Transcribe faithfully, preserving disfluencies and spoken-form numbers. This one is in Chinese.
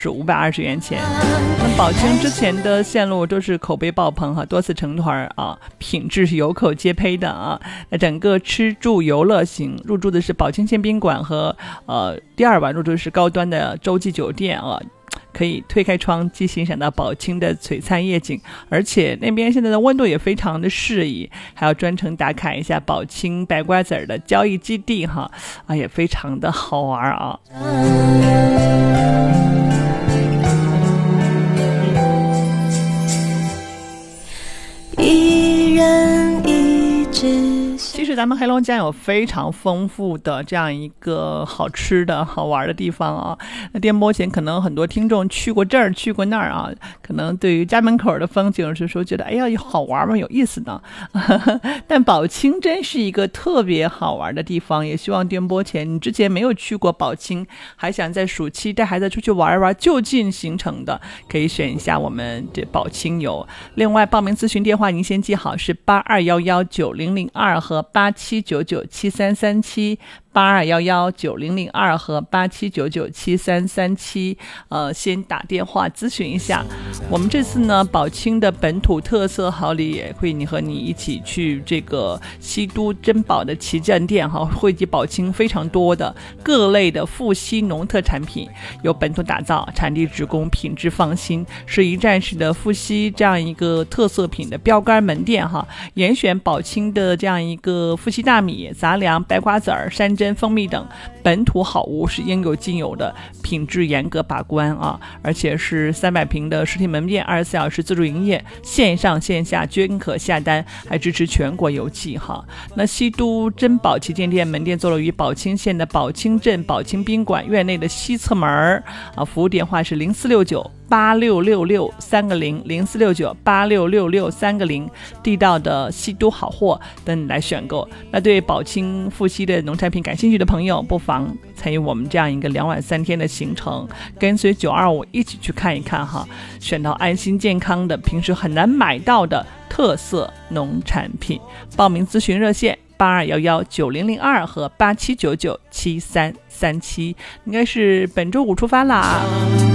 是五百二十元钱。那宝清之前的线路都是口碑爆棚哈，多次成团啊，品质是有口皆碑的啊。那整个吃住游乐型，入住的是宝清县宾馆和呃第二晚入住的是高端的洲际酒店啊。可以推开窗既欣赏到宝清的璀璨夜景，而且那边现在的温度也非常的适宜，还要专程打卡一下宝清白瓜子儿的交易基地哈，啊也非常的好玩啊。 一人一只。 其实咱们黑龙江有非常丰富的这样一个好吃的好玩的地方啊。那电波前可能很多听众去过这儿去过那儿啊，可能对于家门口的风景是说觉得哎呀好玩吗有意思呢但宝清真是一个特别好玩的地方，也希望电波前你之前没有去过宝清，还想在暑期带孩子出去玩一玩就近行程的，可以选一下我们这宝清游。另外报名咨询电话您先记好是八二一一九零零二和八七九九七三三七，八二一一九零零二和八七九九七三三七，呃，先打电话咨询一下。我们这次呢，宝清的本土特色好礼也会你和你一起去这个西都珍宝的旗舰店哈，汇集宝清非常多的各类的富硒农特产品，由本土打造，产地直供，品质放心，是一站式的富硒这样一个特色品的标杆门店哈。严选宝清的这样一个富硒大米、杂粮、白瓜子儿、山珍、蜂蜜等本土好物是应有尽有的，品质严格把关啊！而且是三百平的实体门店，二十四小时自助营业，线上线下均可下单，还支持全国邮寄哈。那西都珍宝旗舰店门店坐落于宝清县的宝清镇宝清宾馆院内的西侧门啊，服务电话是零四六九八六六六三个零零四六九八六六六三个零，地道的西都好货等你来选购。那对宝清富硒的农产品感兴趣的朋友，不妨参与我们这样一个两晚三天的行程，跟随九二五一起去看一看哈，选到安心健康的平时很难买到的特色农产品。报名咨询热线八二一一九零零二和八七九九七三三七，应该是本周五出发啦。